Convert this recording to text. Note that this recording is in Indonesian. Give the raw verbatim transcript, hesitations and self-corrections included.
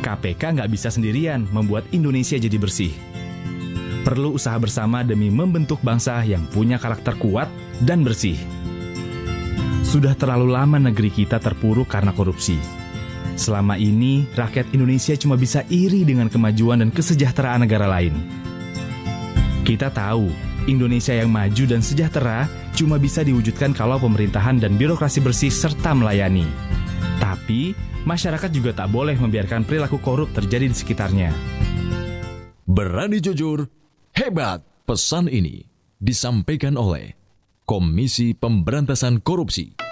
K P K nggak bisa sendirian membuat Indonesia jadi bersih. Perlu usaha bersama demi membentuk bangsa yang punya karakter kuat dan bersih. Sudah terlalu lama negeri kita terpuruk karena korupsi. Selama ini, rakyat Indonesia cuma bisa iri dengan kemajuan dan kesejahteraan negara lain. Kita tahu, Indonesia yang maju dan sejahtera cuma bisa diwujudkan kalau pemerintahan dan birokrasi bersih serta melayani. Tapi, masyarakat juga tak boleh membiarkan perilaku korup terjadi di sekitarnya. Berani jujur, hebat. Pesan ini disampaikan oleh Komisi Pemberantasan Korupsi.